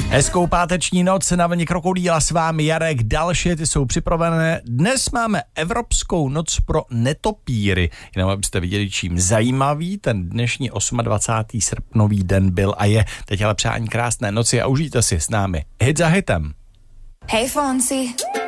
Hezkou páteční noc na vlně Krokodýla s vámi Jarek, další ty jsou připravené. Dnes máme Evropskou noc pro netopíry, jenom abyste viděli, čím zajímavý ten dnešní 28. srpnový den byl a je. Teď ale přání krásné noci a užijte si s námi hit za hitem. Hey Fonsi.